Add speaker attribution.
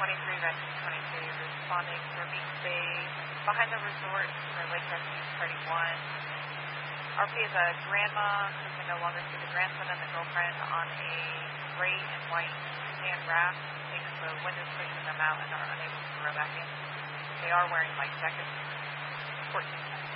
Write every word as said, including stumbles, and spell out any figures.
Speaker 1: twenty-three, Rescue twenty-two, responding for Beach Bay, behind the resort for Lake Rescue Party one. R P is a grandma who can no longer see the grandson and the girlfriend on a gray and white sand raft. Thinks the wind is pushing them out and are unable to row back in. They are wearing life jackets. fourteen.